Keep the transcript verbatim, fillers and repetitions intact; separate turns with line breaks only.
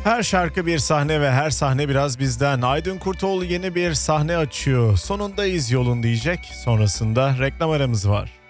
Her şarkı bir sahne ve her sahne biraz bizden. Aydın Kurtoğlu yeni bir sahne açıyor. Sonundayız yolun diyecek. Sonrasında reklam aramız var.